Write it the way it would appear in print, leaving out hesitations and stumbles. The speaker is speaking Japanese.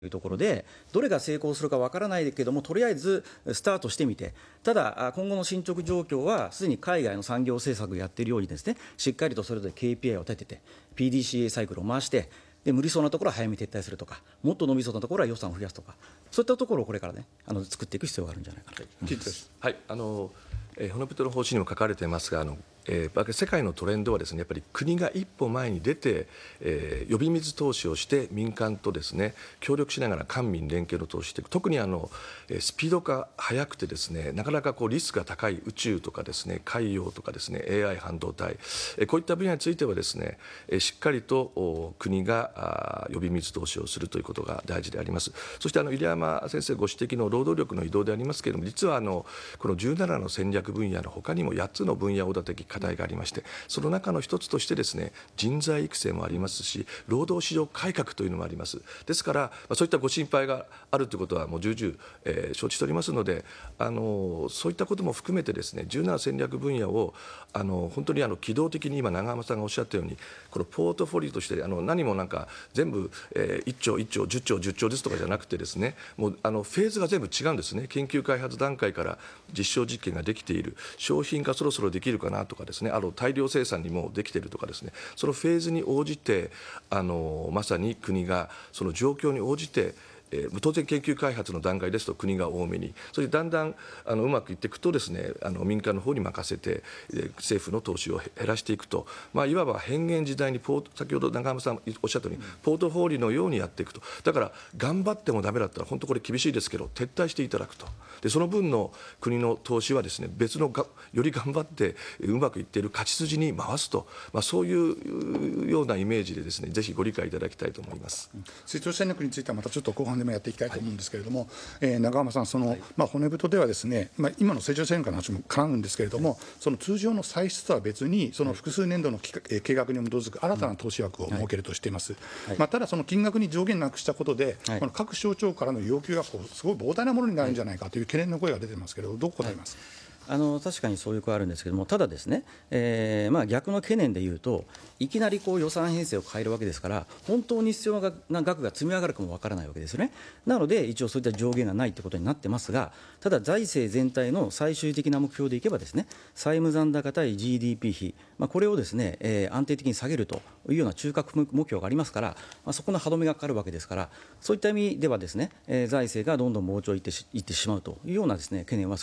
というところで、どれが成功するかわからないけれども、とりあえずスタートしてみて、ただ今後の進捗状況はすでに海外の産業政策をやっているようにですね、しっかりとそれぞれ KPI を立てて PDCA サイクルを回して、で無理そうなところは早めに撤退するとか、もっと伸びそうなところは予算を増やすとか、そういったところをこれからね作っていく必要があるんじゃないかと思います。 はい、骨太の方針にも書かれていますが、世界のトレンドはですね、やっぱり国が一歩前に出て、呼び水投資をして民間とですね協力しながら官民連携の投資していく。特にスピードが速くてですね、なかなかリスクが高い宇宙とかですね、海洋とかですね、 AI 半導体、こういった分野についてはですね、しっかりと国が呼び水投資をするということが大事であります。そして入山先生ご指摘の労働力の移動でありますけれども、実はこの17の戦略分野の他にも8つの分野横断的課題がありまして、その中の一つとしてですね、人材育成もありますし、労働市場改革というのもあります。ですからそういったご心配があるということはもう重々、承知しておりますので、そういったことも含めてですね、17戦略分野を本当に機動的に、今長濱さんがおっしゃったように、このポートフォリオとして何も全部、1兆1兆10兆10兆ですとかじゃなくてですね、もうフェーズが全部違うんですね。研究開発段階から実証実験ができている、商品化そろそろできるかなとかですね、大量生産にもできているとかですね、そのフェーズに応じてまさに国がその状況に応じて、当然研究開発の段階ですと国が多めに、それでだんだんうまくいっていくとですね、民間の方に任せて政府の投資を減らしていくと、いわば変幻自在に先ほど長濱さんおっしゃったようにポートフォリオのようにやっていくと。だから頑張ってもダメだったら本当これ厳しいですけど撤退していただくと。でその分の国の投資はですね、別のより頑張ってうまくいっている勝ち筋に回すと、そういうようなイメージでですね、ぜひご理解いただきたいと思います。 成長戦略についてはまたちょっと後半でもやっていきたいと思うんですけれども、長濱さん、骨太ではですね、今の成長戦略の話も絡むんですけれども、その通常の歳出とは別にその複数年度の計画に基づく新たな投資枠を設けるとしています。ただその金額に上限なくしたことで、この各省庁からの要求がすごい膨大なものになるんじゃないかという懸念の声が出てますけれど、どう答えますか。 確かにそういう声あるんですけども、ただですね、逆の懸念でいうと、いきなり予算編成を変えるわけですから、本当に必要な額が積み上がるかもわからないわけですよね。なので一応そういった上限がないということになってますが、ただ財政全体の最終的な目標でいけばですね、債務残高対 GDP 比、これをですね、安定的に下げるというような中核目標がありますから、そこの歯止めがかかるわけですから、そういった意味ではですね、財政がどんどん膨張いってしまうというようなですね懸念は